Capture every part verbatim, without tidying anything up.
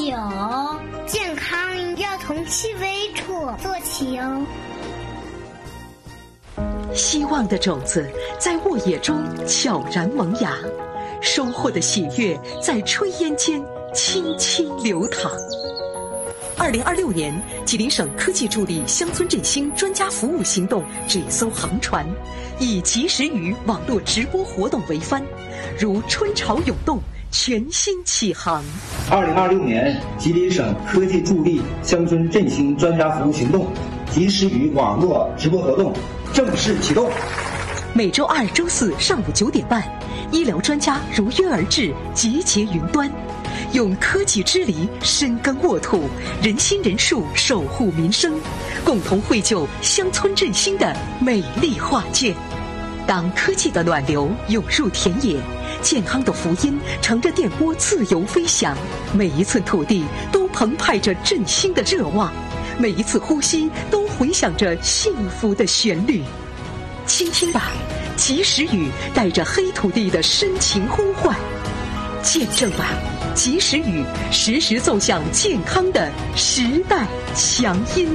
起哦，健康要从细微处做起哦。 希望的种子在沃野中悄然萌芽，收获的喜悦在炊烟间轻轻流淌。二零二六年，吉林省科技助力乡村振兴专家服务行动这艘航船，以及时雨网络直播活动为帆，如春潮涌动，全新起航。 二零二六年，吉林省科技助力乡村振兴专家服务行动及时雨网络直播活动正式启动。 每周二、周四上午九点半，医疗专家如约而至，集结云端。用科技之力深耕沃土，人心人术守护民生，共同绘就乡村振兴的美丽画卷。当科技的暖流涌入田野，健康的福音乘着电波自由飞翔，每一寸土地都澎湃着振兴的热望，每一次呼吸都回响着幸福的旋律。倾听吧，及时雨带着黑土地的深情呼唤，见证吧，及时雨时时奏响健康的时代强音。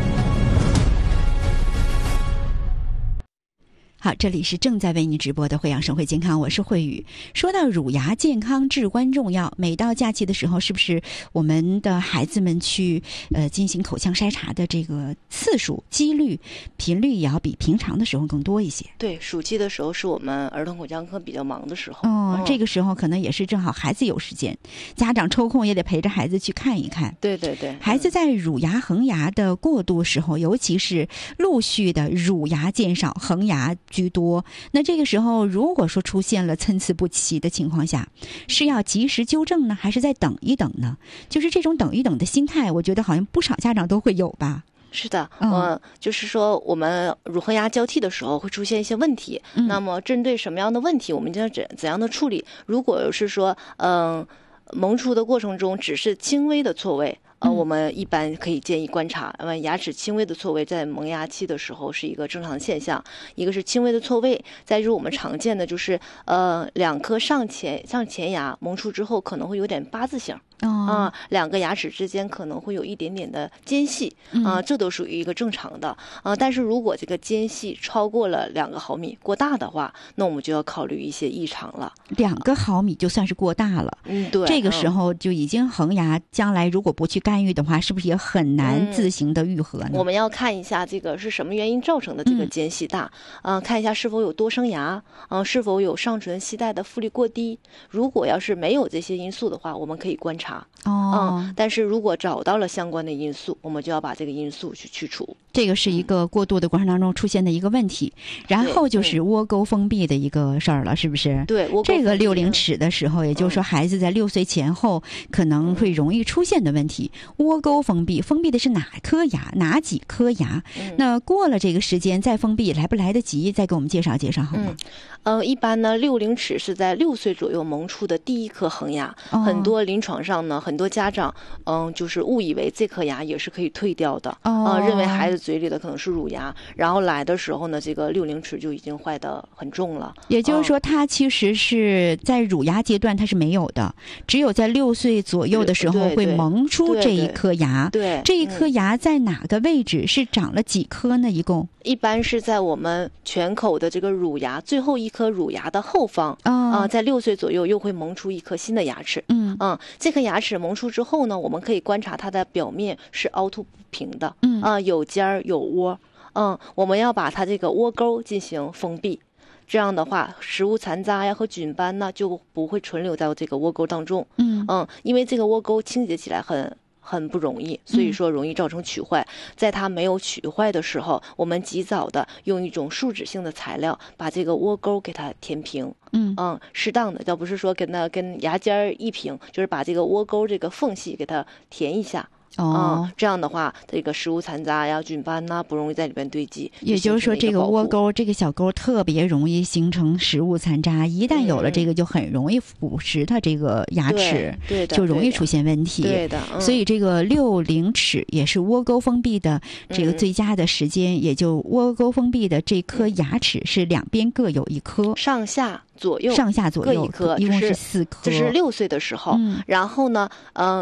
好，这里是正在为您直播的惠阳生活健康，我是慧宇。说到乳牙健康至关重要，每到假期的时候，是不是我们的孩子们去呃进行口腔筛查的这个次数、几率、频率也要比平常的时候更多一些？ 对，暑期的时候是我们儿童口腔科比较忙的时候。 哦， 嗯、 这个时候可能也是正好孩子有时间，家长抽空也得陪着孩子去看一看。 对对对， 孩子在乳牙、恒牙的过渡时候，尤其是陆续的乳牙减少，恒牙居多，那这个时候如果说出现了参差不齐的情况下，是要及时纠正呢，还是再等一等呢？就是这种等一等的心态，我觉得好像不少家长都会有吧。 是的， 嗯、 呃，就是说我们乳恒牙交替的时候会出现一些问题，嗯、那么针对什么样的问题，我们将怎怎样的处理？如果是说，嗯、呃，萌出的过程中只是轻微的错位。呃，我们一般可以建议观察，呃，牙齿轻微的错位在萌芽期的时候是一个正常现象。一个是轻微的错位，再就是我们常见的就是呃两颗上前上前牙萌出之后可能会有点八字形。啊、 哦呃，两个牙齿之间可能会有一点点的间隙啊、呃，这都属于一个正常的啊、呃。但是如果这个间隙超过了两个毫米过大的话，那我们就要考虑一些异常了。 两个毫米就算是过大了， 嗯，对， 这个时候就已经恒牙，将来如果不去干预的话，是不是也很难自行的愈合呢？ 嗯、我们要看一下这个是什么原因造成的这个间隙大，啊、嗯呃，看一下是否有多生牙，啊、呃，是否有上唇系带的复力过低。如果要是没有这些因素的话，我们可以观察。 哦、 嗯，但是如果找到了相关的因素，我们就要把这个因素去去除。 这个是一个过渡的过程当中出现的一个问题，然后就是窝沟封闭的一个事儿了，是不是？ 对，窝沟这个六龄齿的时候，也就是说孩子在六岁前后可能会容易出现的问题。窝沟封闭，封闭的是哪颗牙？哪几颗牙？嗯、那过了这个时间再封闭，来不来得及？再给我们介绍介绍好吗？ 嗯，呃，一般呢，六龄齿是在六岁左右萌出的第一颗恒牙，哦、很多临床上呢，很多家长嗯、呃，就是误以为这颗牙也是可以退掉的， 哦、 呃，认为孩子嘴里的可能是乳牙，然后来的时候呢，这个六龄齿就已经坏得很重了。 也就是说，它其实是在乳牙阶段它是没有的，只有在六岁左右的时候会萌出这一颗牙。 对，对对这一颗牙在哪个位置？嗯、是长了几颗呢？一共一般是在我们全口的这个乳牙最后一颗乳牙的后方啊、 哦呃，在六岁左右又会萌出一颗新的牙齿。 嗯嗯，这颗牙齿萌出之后呢，我们可以观察它的表面是凹凸不平的， 嗯啊、呃，有尖儿有窝，嗯，我们要把它这个窝沟进行封闭，这样的话，食物残渣呀和菌斑呢就不会存留在这个窝沟当中。 嗯嗯，因为这个窝沟清洁起来很。很不容易，所以说容易造成龋坏。嗯、在它没有龋坏的时候，我们及早的用一种树脂性的材料把这个窝沟给它填平。 嗯嗯，适当的，倒不是说跟那跟牙尖一平，就是把这个窝沟这个缝隙给它填一下。 哦、 嗯，这样的话，这个食物残渣呀、菌斑呐，不容易在里边堆积。 也就是说，这个窝沟、这个小沟特别容易形成食物残渣，一旦有了这个，就很容易腐蚀它这个牙齿， 对的， 就容易出现问题。 对的，嗯、 所以这个六龄齿也是窝沟封闭的这个最佳的时间，嗯、也就窝沟封闭的这颗牙齿是两边各有一颗， 上下左右上下左右各一颗， 一共是四颗。 这是六岁的时候， 嗯、 然后呢，嗯、呃。